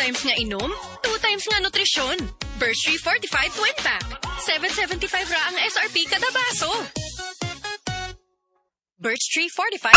times nga inom, 2 times nga nutrisyon. Birch Tree Fortified Twin Pack. 7.75 ra ang SRP kada baso. Birch Tree Fortified